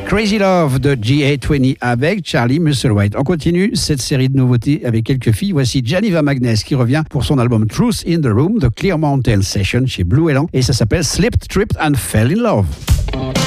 Crazy Love de GA20 avec Charlie Musselwhite. On continue cette série de nouveautés avec quelques filles. Voici Janiva Magness qui revient pour son album Truth in the Room de Clear Mountain Session chez Blue Elan et ça s'appelle Slipped, Tripped and Fell in Love.